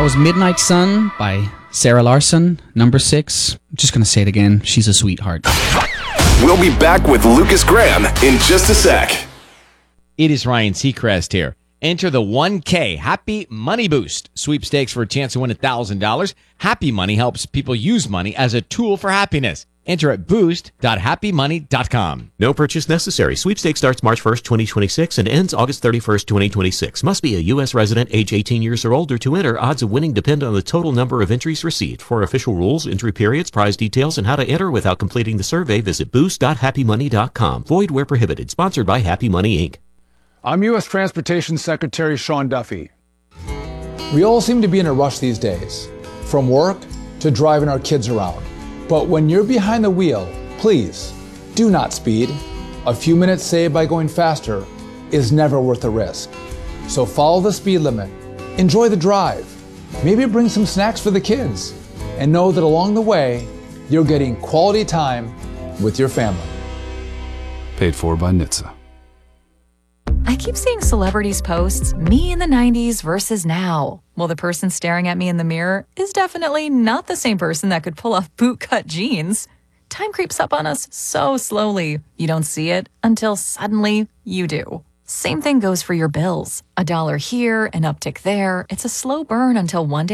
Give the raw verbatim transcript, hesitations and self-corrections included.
was Midnight Sun by Sarah Larson, number six. I'm just going to say it again. She's a sweetheart. We'll be back with Lucas Graham in just a sec. It is Ryan Seacrest here. Enter the one K Happy Money Boost sweepstakes for a chance to win one thousand dollars. Happy Money helps people use money as a tool for happiness. Enter at boost dot happy money dot com. No purchase necessary. Sweepstakes starts March first, twenty twenty-six and ends August thirty-first, twenty twenty-six. Must be a U S resident, age eighteen years or older to enter. Odds of winning depend on the total number of entries received. For official rules, entry periods, prize details, and how to enter without completing the survey, visit boost dot happy money dot com. Void where prohibited. Sponsored by Happy Money, Incorporated. I'm U S Transportation Secretary Sean Duffy. We all seem to be in a rush these days, from work to driving our kids around. But when you're behind the wheel, please do not speed. A few minutes saved by going faster is never worth the risk. So follow the speed limit, enjoy the drive, maybe bring some snacks for the kids, and know that along the way, you're getting quality time with your family. Paid for by N H T S A. I keep seeing celebrities posts, me in the nineties versus now. Well, the person staring at me in the mirror is definitely not the same person that could pull off bootcut jeans. Time creeps up on us so slowly. You don't see it until suddenly you do. Same thing goes for your bills. A dollar here, an uptick there. It's a slow burn until one day